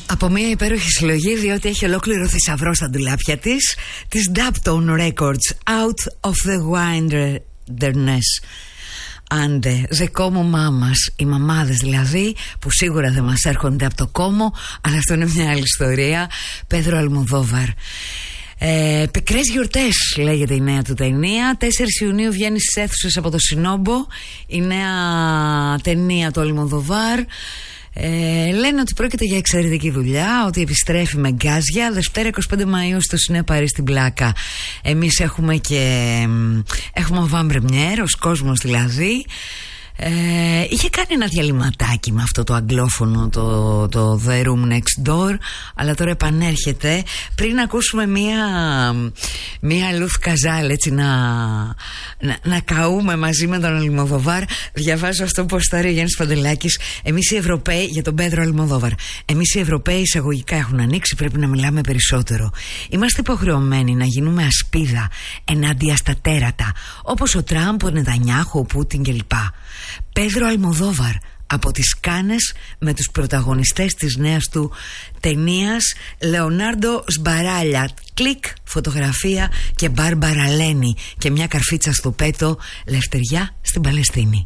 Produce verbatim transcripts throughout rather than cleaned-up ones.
Από μια υπέροχη συλλογή, διότι έχει ολόκληρο θησαυρό στα ντουλάπια της, της Daptone Records, Out of the Wilderness. Άντε, δε κόμο μάμας, οι μαμάδες δηλαδή, που σίγουρα δεν μας έρχονται από το κόμο, αλλά αυτό είναι μια άλλη ιστορία. Πέδρο Αλμοδόβαρ. Ε, Πικρές γιορτές λέγεται η νέα του ταινία. τέσσερις Ιουνίου βγαίνει στις αίθουσες από το Σινόμπο η νέα ταινία του Αλμοδόβαρ. Ε, λένε ότι πρόκειται για εξαιρετική δουλειά, ότι επιστρέφει με γκάζια. Δευτέρα εικοστή πέμπτη Μαΐου στο Σινέ Παρί στην Πλάκα. Εμείς έχουμε και έχουμε βαμπρεμιέρ, ως κόσμος δηλαδή. Ε, είχε κάνει ένα διαλυματάκι με αυτό το αγγλόφωνο, το, το The Room Next Door, αλλά τώρα επανέρχεται. Πριν ακούσουμε μία μία Λουθ Καζάλ, έτσι να, να, να καούμε μαζί με τον Αλμοδόβαρ. Διαβάζω αυτό που ποστάρει ο Γιάννης Παντελάκης. Εμείς οι Ευρωπαίοι, για τον Πέδρο Αλμοδόβαρ, εμείς οι Ευρωπαίοι εισαγωγικά έχουν ανοίξει, πρέπει να μιλάμε περισσότερο. Είμαστε υποχρεωμένοι να γίνουμε ασπίδα ενάντια στα τέρατα, όπως ο Τραμπ, ο Νετανιάχου, ο Πούτιν κλπ. Πέδρο Αλμοδόβαρ από τις Κάνες, με τους πρωταγωνιστές της νέας του ταινίας, Λεωνάρντο Σμπαράλια, κλικ, φωτογραφία, και Μπάρμπαρα Λένι, και μια καρφίτσα στο πέτο, λευτεριά στην Παλαιστίνη.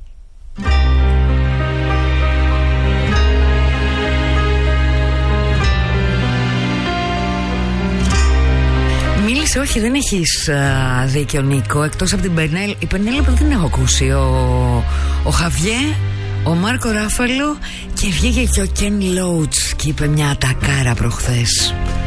Μίλησε, όχι, δεν έχεις α, δίκιο, Νίκο. Εκτός από την Πενέλ, η Πενέλ που δεν έχω ακούσει. Ο, ο Χαβιέ, ο Μάρκο Ράφαλο, και βγήκε και ο Κεν Λόουτς και είπε μια ατακάρα προχθές.